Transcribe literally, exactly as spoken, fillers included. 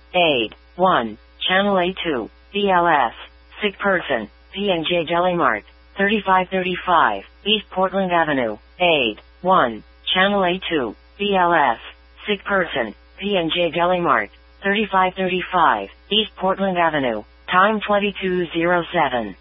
Aid. one. Channel A two. B L S. Sick person. P and J Deli Mart. thirty-five thirty-five. East Portland Avenue. Aid. one. Channel A two. B L S. Sick person. P and J Deli Mart. thirty-five thirty-five. East Portland Avenue. Time twenty-two oh seven.